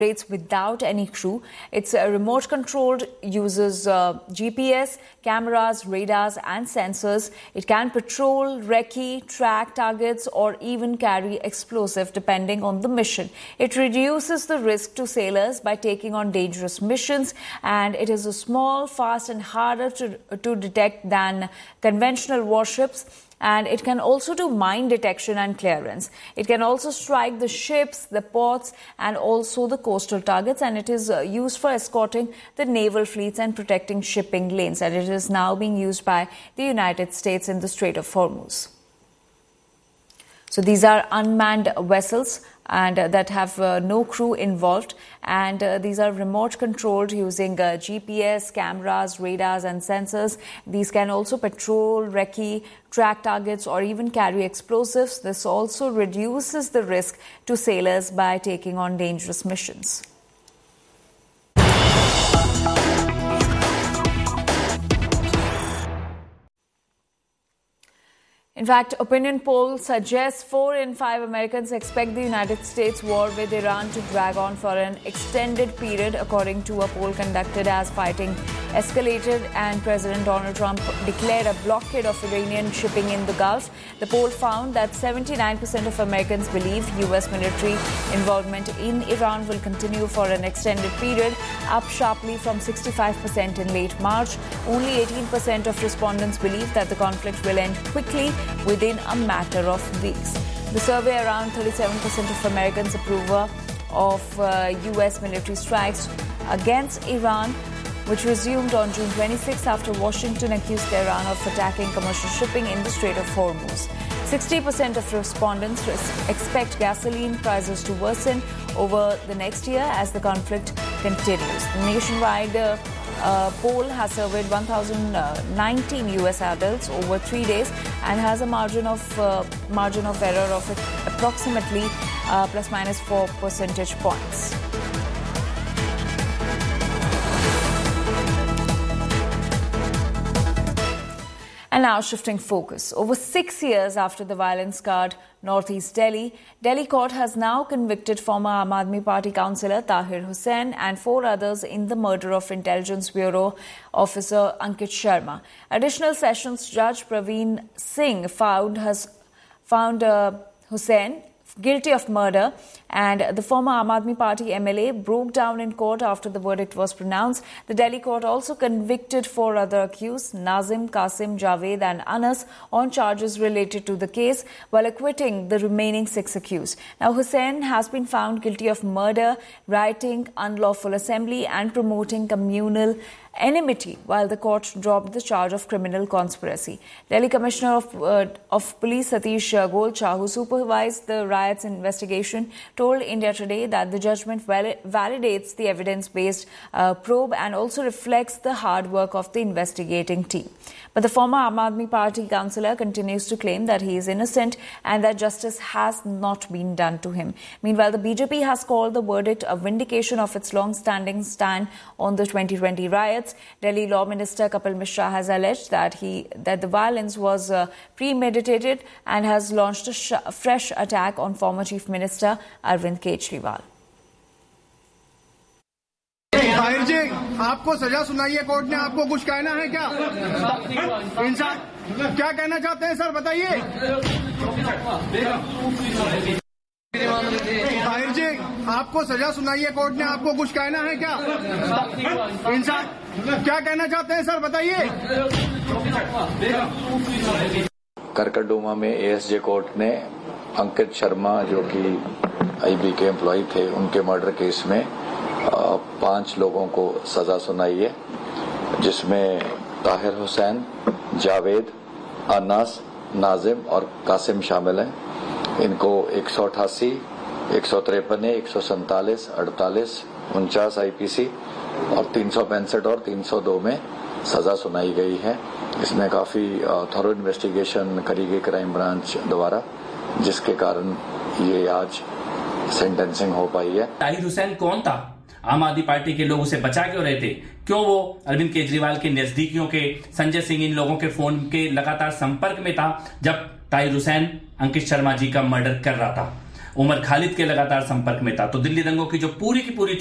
operates without any crew. It's remote controlled, uses GPS, cameras, radars and sensors. It can patrol, recce, track targets or even carry explosive depending on the mission. It reduces the risk to sailors by taking on dangerous missions, and it is small, fast and harder to detect than conventional warships. And it can also do mine detection and clearance. It can also strike the ships, the ports, and also the coastal targets. And it is used for escorting the naval fleets and protecting shipping lanes. And it is now being used by the United States in the Strait of Hormuz. So these are unmanned vessels and that have no crew involved, and these are remote controlled using GPS, cameras, radars and sensors. These can also patrol, recce, track targets or even carry explosives. This also reduces the risk to sailors by taking on dangerous missions. In fact, opinion polls suggest 4 in 5 Americans expect the United States war with Iran to drag on for an extended period, according to a poll conducted as fighting escalated and President Donald Trump declared a blockade of Iranian shipping in the Gulf. The poll found that 79% of Americans believe U.S. military involvement in Iran will continue for an extended period, up sharply from 65% in late March. Only 18% of respondents believe that the conflict will end quickly within a matter of weeks. The survey, around 37% of Americans approve of U.S. military strikes against Iran, which resumed on June 26 after Washington accused Tehran of attacking commercial shipping in the Strait of Hormuz. 60% of respondents expect gasoline prices to worsen over the next year as the conflict continues. The nationwide poll has surveyed 1,019 U.S. adults over 3 days and has a margin of error of approximately plus minus 4 percentage points. And now shifting focus. Over 6 years after the violence-scarred Northeast Delhi, Delhi court has now convicted former Aam Aadmi Party councillor Tahir Hussain and 4 others in the murder of Intelligence Bureau officer Ankit Sharma. Additional Sessions Judge Praveen Singh found Hussain guilty of murder, and the former Aam Aadmi Party MLA broke down in court after the verdict was pronounced. The Delhi court also convicted 4 other accused, Nazim, Qasim, Javed and Anas, on charges related to the case, while acquitting the remaining 6 accused. Now, Hussain has been found guilty of murder, rioting, unlawful assembly and promoting communal enmity, while the court dropped the charge of criminal conspiracy. Delhi Commissioner of Police Satish Golcha, who supervised the riots investigation, told India Today that the judgment validates the evidence-based probe and also reflects the hard work of the investigating team. But the former Aam Aadmi Party councillor continues to claim that he is innocent and that justice has not been done to him. Meanwhile, the BJP has called the verdict a vindication of its long-standing stand on the 2020 riots. Delhi Law Minister Kapil Mishra has alleged that the violence was premeditated and has launched a fresh attack on former Chief Minister Arvind Kejriwal. Tahir जी, आपको सजा सुनाई है court ने, आपको कुछ कहना है क्या? इंसान क्या कहना चाहते हैं सर, बताइए। ताहिर जी, आपको सजा सुनाई है कोर्ट ने, आपको कुछ कहना है क्या? इंसान क्या कहना चाहते हैं सर, बताइए। करकरडूमा में एएसजे कोर्ट ने अंकित शर्मा, जो कि आईबी के एम्प्लॉय थे, उनके मर्डर केस में 5 लोगों को सजा सुनाई है, जिसमें ताहिर हुसैन, जावेद, अनास, नाजिम और कासिम शामिल हैं। इनको 188, 153, 147, 48, 49 आईपीसी और 365 और 302 में सजा सुनाई गई है। इसमें काफी थॉरो इन्वेस्टिगेशन करी गई क्राइम ब्रांच द्वारा, जिसके कारण ये आज सेंटेंसिंग हो पाई है। ताहिर हुसैन कौन था? आम आदमी पार्टी के लोग उसे बचा क्यों रहे थे? क्यों वो अरविंद केजरीवाल के नजदीकियों के, संजय सिंह, इन लोगों के फोन के लगातार संपर्क में था जब ताहिर हुसैन अंकित शर्मा जी का मर्डर कर रहा था? उमर खालिद के लगातार संपर्क में था। तो दिल्ली दंगों की जो पूरी की पूरी